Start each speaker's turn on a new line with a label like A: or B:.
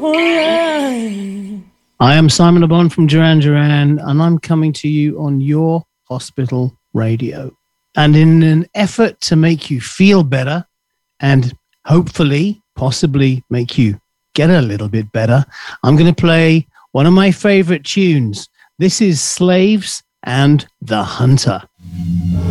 A: I am Simon Le Bon from Duran Duran, and I'm coming to you on your hospital radio. And in an effort to make you feel better and hopefully, possibly make you get a little bit better, I'm going to play one of my favorite tunes. This is Slaves and the Hunter.